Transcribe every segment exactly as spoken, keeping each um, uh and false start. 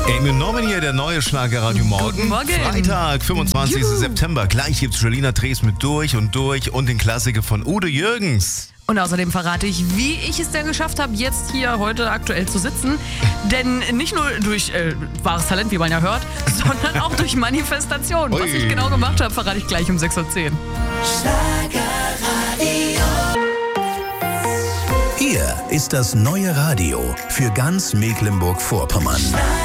Amy Norman hier, der neue Schlagerradio Morgen. Guten Morgen. Freitag, fünfundzwanzigsten Juhu. September. Gleich gibt's Julina Drees mit Durch und Durch und den Klassiker von Udo Jürgens. Und außerdem verrate ich, wie ich es denn geschafft habe, jetzt hier heute aktuell zu sitzen. Denn nicht nur durch äh, wahres Talent, wie man ja hört, sondern auch durch Manifestation. Ui. Was ich genau gemacht habe, verrate ich gleich um sechs Uhr zehn. Hier ist das neue Radio für ganz Mecklenburg-Vorpommern.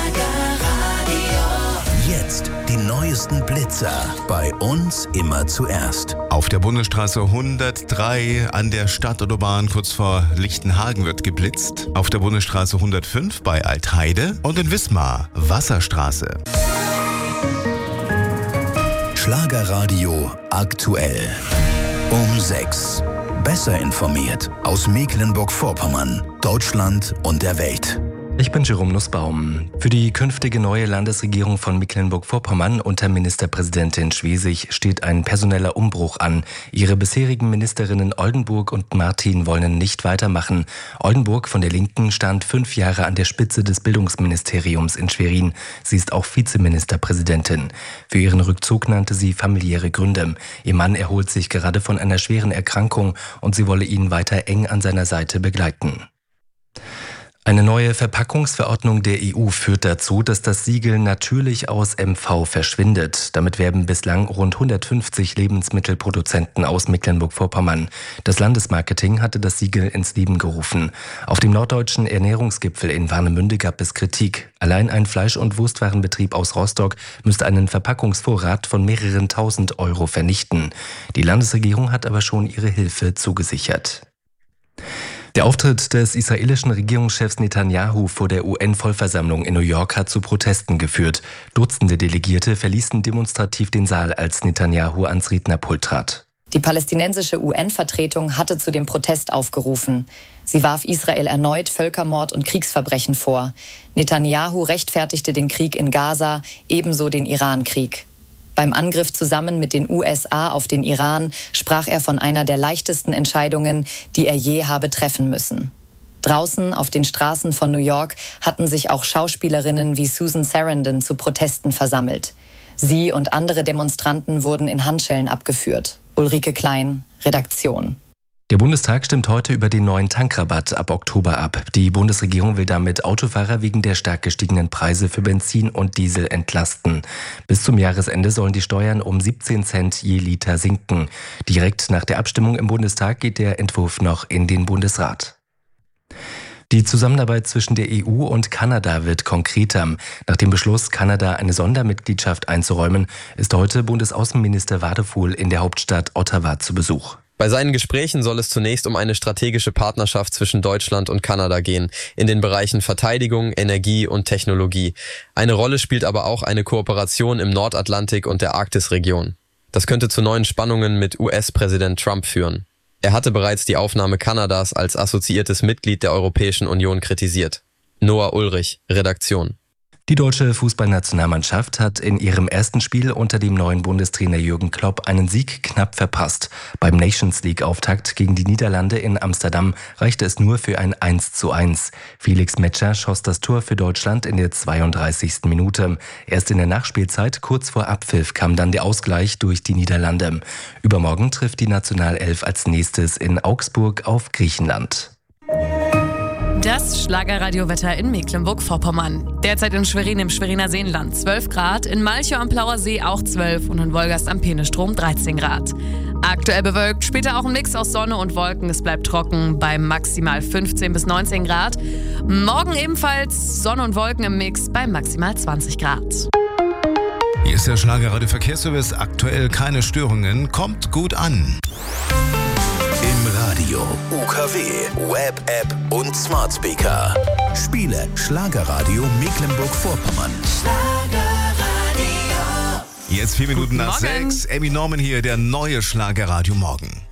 Jetzt die neuesten Blitzer. Bei uns immer zuerst. Auf der Bundesstraße hundertdrei an der Stadtautobahn kurz vor Lichtenhagen wird geblitzt. Auf der Bundesstraße hundertfünf bei Altheide und in Wismar Wasserstraße. Schlagerradio aktuell. Um sechs. Besser informiert aus Mecklenburg-Vorpommern, Deutschland und der Welt. Ich bin Jerome Nussbaum. Für die künftige neue Landesregierung von Mecklenburg-Vorpommern unter Ministerpräsidentin Schwesig steht ein personeller Umbruch an. Ihre bisherigen Ministerinnen Oldenburg und Martin wollen nicht weitermachen. Oldenburg von der Linken stand fünf Jahre an der Spitze des Bildungsministeriums in Schwerin. Sie ist auch Vizeministerpräsidentin. Für ihren Rückzug nannte sie familiäre Gründe. Ihr Mann erholt sich gerade von einer schweren Erkrankung und sie wolle ihn weiter eng an seiner Seite begleiten. Eine neue Verpackungsverordnung der E U führt dazu, dass das Siegel natürlich aus M V verschwindet. Damit werben bislang rund hundertfünfzig Lebensmittelproduzenten aus Mecklenburg-Vorpommern. Das Landesmarketing hatte das Siegel ins Leben gerufen. Auf dem norddeutschen Ernährungsgipfel in Warnemünde gab es Kritik. Allein ein Fleisch- und Wurstwarenbetrieb aus Rostock müsste einen Verpackungsvorrat von mehreren tausend Euro vernichten. Die Landesregierung hat aber schon ihre Hilfe zugesichert. Der Auftritt des israelischen Regierungschefs Netanyahu vor der U N-Vollversammlung in New York hat zu Protesten geführt. Dutzende Delegierte verließen demonstrativ den Saal, als Netanyahu ans Rednerpult trat. Die palästinensische U N-Vertretung hatte zu dem Protest aufgerufen. Sie warf Israel erneut Völkermord und Kriegsverbrechen vor. Netanyahu rechtfertigte den Krieg in Gaza, ebenso den Iran-Krieg. Beim Angriff zusammen mit den U S A auf den Iran sprach er von einer der leichtesten Entscheidungen, die er je habe treffen müssen. Draußen auf den Straßen von New York hatten sich auch Schauspielerinnen wie Susan Sarandon zu Protesten versammelt. Sie und andere Demonstranten wurden in Handschellen abgeführt. Ulrike Klein, Redaktion. Der Bundestag stimmt heute über den neuen Tankrabatt ab Oktober ab. Die Bundesregierung will damit Autofahrer wegen der stark gestiegenen Preise für Benzin und Diesel entlasten. Bis zum Jahresende sollen die Steuern um siebzehn Cent je Liter sinken. Direkt nach der Abstimmung im Bundestag geht der Entwurf noch in den Bundesrat. Die Zusammenarbeit zwischen der E U und Kanada wird konkreter. Nach dem Beschluss, Kanada eine Sondermitgliedschaft einzuräumen, ist heute Bundesaußenminister Wadefuhl in der Hauptstadt Ottawa zu Besuch. Bei seinen Gesprächen soll es zunächst um eine strategische Partnerschaft zwischen Deutschland und Kanada gehen, in den Bereichen Verteidigung, Energie und Technologie. Eine Rolle spielt aber auch eine Kooperation im Nordatlantik und der Arktisregion. Das könnte zu neuen Spannungen mit U S-Präsident Trump führen. Er hatte bereits die Aufnahme Kanadas als assoziiertes Mitglied der Europäischen Union kritisiert. Noah Ulrich, Redaktion. Die deutsche Fußballnationalmannschaft hat in ihrem ersten Spiel unter dem neuen Bundestrainer Jürgen Klopp einen Sieg knapp verpasst. Beim Nations League-Auftakt gegen die Niederlande in Amsterdam reichte es nur für ein eins zu eins. Felix Metscher schoss das Tor für Deutschland in der zweiunddreißigsten Minute. Erst in der Nachspielzeit, kurz vor Abpfiff, kam dann der Ausgleich durch die Niederlande. Übermorgen trifft die Nationalelf als nächstes in Augsburg auf Griechenland. Das Schlagerradiowetter in Mecklenburg-Vorpommern. Derzeit in Schwerin im Schweriner Seenland zwölf Grad, in Malchow am Plauer See auch zwölf und in Wolgast am Peenestrom dreizehn Grad. Aktuell bewölkt, später auch ein Mix aus Sonne und Wolken. Es bleibt trocken bei maximal fünfzehn bis neunzehn Grad. Morgen ebenfalls Sonne und Wolken im Mix bei maximal zwanzig Grad. Hier ist der Schlagerradio Verkehrsservice. Aktuell keine Störungen. Kommt gut an. Im Radio, U K W, Web-App und Smart Speaker. Spiele Schlagerradio Mecklenburg-Vorpommern. Jetzt vier Minuten nach Guten Morgen. sechs. Amy Norman hier, der neue Schlagerradio Morgen.